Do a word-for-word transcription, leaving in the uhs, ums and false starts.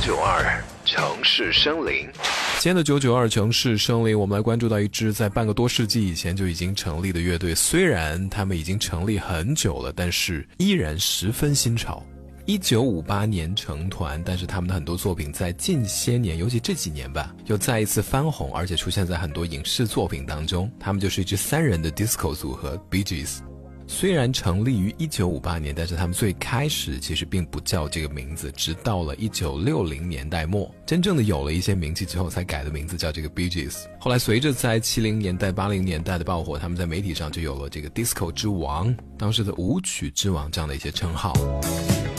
九二城市生灵。 今天的九九二城市生灵，我们来关注到一支在半个多世纪以前就已经成立的乐队。虽然他们已经成立很久了，但是依然十分新潮。一九五八年成团，但是他们的很多作品在近些年，尤其这几年吧，又再一次翻红，而且出现在很多影视作品当中。他们就是一支三人的 disco 组合 Bee Gees。虽然成立于一九五八年，但是他们最开始其实并不叫这个名字，直到了一九六零年代末，真正的有了一些名气之后才改的名字，叫这个 Bee Gees。后来随着在七零年代八零年代的爆火，他们在媒体上就有了这个 disco 之王，当时的舞曲之王这样的一些称号。